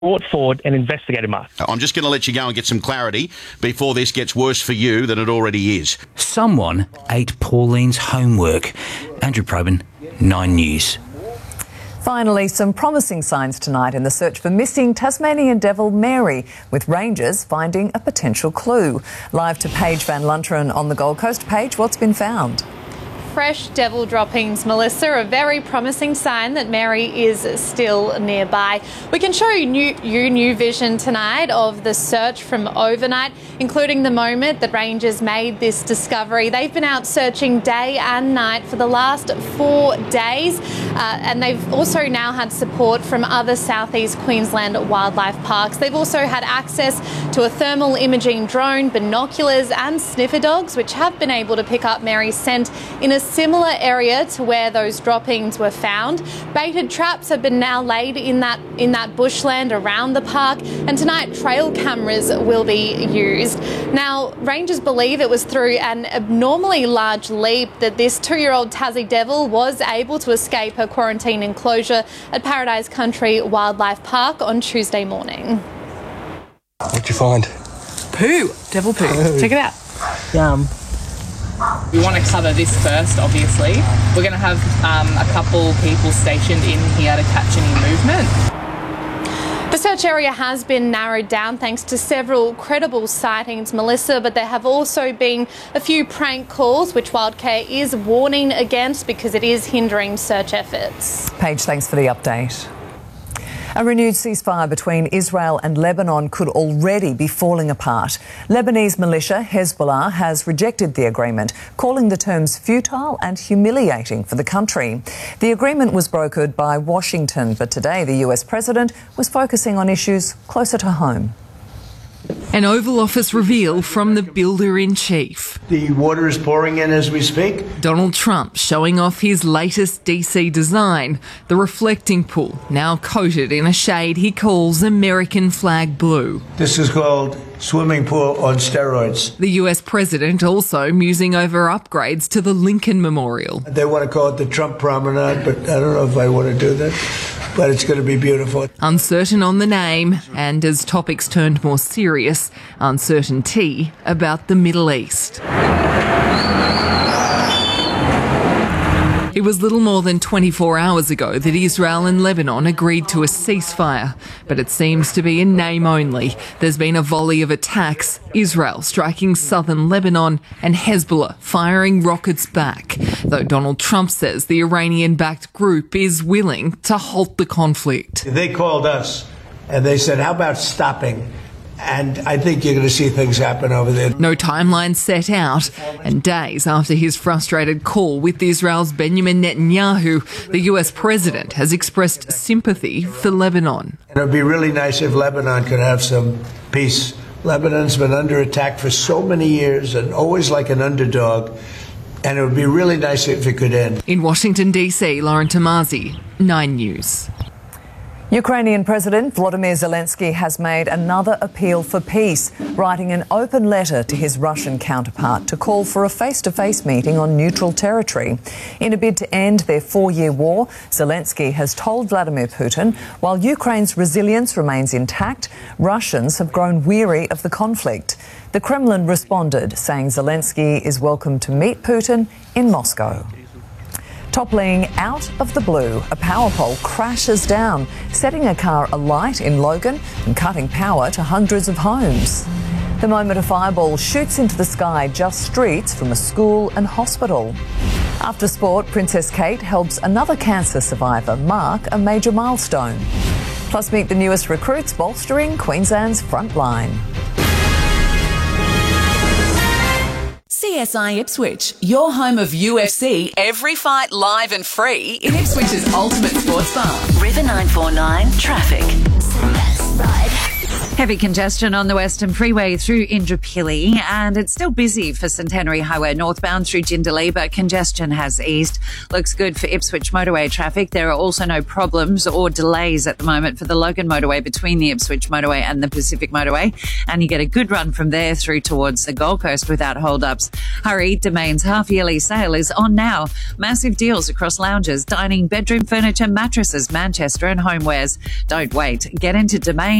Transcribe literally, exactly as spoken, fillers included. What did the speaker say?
brought forward and investigated, Mark. I'm just going to let you go and get some clarity before this gets worse for you than it already is. Someone ate Pauline's homework. Andrew Probyn, Nine News. Finally, some promising signs tonight in the search for missing Tasmanian devil Mary, with rangers finding a potential clue. Live to Paige Van Lunteren on the Gold Coast. Paige, what's been found? Fresh devil droppings, Melissa, a very promising sign that Mary is still nearby. We can show you new, you new vision tonight of the search from overnight, including the moment that rangers made this discovery. They've been out searching day and night for the last four days, uh, and they've also now had support from other southeast Queensland wildlife parks. They've also had access to a thermal imaging drone, binoculars and sniffer dogs, which have been able to pick up Mary's scent in a similar area to where those droppings were found. Baited traps have been now laid in that in that bushland around the park, and tonight trail cameras will be used. Now, rangers believe it was through an abnormally large leap that this two-year-old Tassie devil was able to escape her quarantine enclosure at Paradise Country Wildlife Park on Tuesday morning. What'd you find? Poo. Devil poo. Oh. Check it out. Yum. We want to cover this first, obviously. We're going to have um, a couple people stationed in here to catch any movement. The search area has been narrowed down thanks to several credible sightings, Melissa, but there have also been a few prank calls, which Wildcare is warning against because it is hindering search efforts. Paige, thanks for the update. A renewed ceasefire between Israel and Lebanon could already be falling apart. Lebanese militia Hezbollah has rejected the agreement, calling the terms futile and humiliating for the country. The agreement was brokered by Washington, but today the U S president was focusing on issues closer to home. An Oval Office reveal from the builder-in-chief. The water is pouring in as we speak. Donald Trump showing off his latest D C design, the reflecting pool, now coated in a shade he calls American flag blue. This is called swimming pool on steroids. The U S president also musing over upgrades to the Lincoln Memorial. They want to call it the Trump Promenade, but I don't know if I want to do that. But it's going to be beautiful. Uncertain on the name, and as topics turned more serious, uncertainty about the Middle East. It was little more than twenty-four hours ago that Israel and Lebanon agreed to a ceasefire, but it seems to be in name only. There's been a volley of attacks, Israel striking southern Lebanon and Hezbollah firing rockets back, though Donald Trump says the Iranian-backed group is willing to halt the conflict. They called us and they said, how about stopping? And I think you're going to see things happen over there. No timeline set out, and days after his frustrated call with Israel's Benjamin Netanyahu, the U S president has expressed sympathy for Lebanon. And it would be really nice if Lebanon could have some peace. Lebanon's been under attack for so many years and always like an underdog, and it would be really nice if it could end. In Washington, D C, Lauren Tomazi, Nine News. Ukrainian President Volodymyr Zelensky has made another appeal for peace, writing an open letter to his Russian counterpart to call for a face-to-face meeting on neutral territory. In a bid to end their four-year war, Zelensky has told Vladimir Putin, while Ukraine's resilience remains intact, Russians have grown weary of the conflict. The Kremlin responded, saying Zelensky is welcome to meet Putin in Moscow. Toppling out of the blue, a power pole crashes down, setting a car alight in Logan and cutting power to hundreds of homes. The moment a fireball shoots into the sky just streets from a school and hospital. After sport, Princess Kate helps another cancer survivor mark a major milestone. Plus, meet the newest recruits bolstering Queensland's front line. C S I Ipswich, your home of U F C, every fight live and free in Ipswich's ultimate sports bar. River nine four nine traffic. Heavy congestion on the Western Freeway through Indooroopilly, and it's still busy for Centenary Highway northbound through Jindalee, but congestion has eased. Looks good for Ipswich motorway traffic. There are also no problems or delays at the moment for the Logan motorway between the Ipswich motorway and the Pacific motorway, and you get a good run from there through towards the Gold Coast without hold-ups. Hurry, Domain's half-yearly sale is on now. Massive deals across lounges, dining, bedroom furniture, mattresses, Manchester and homewares. Don't wait. Get into Domain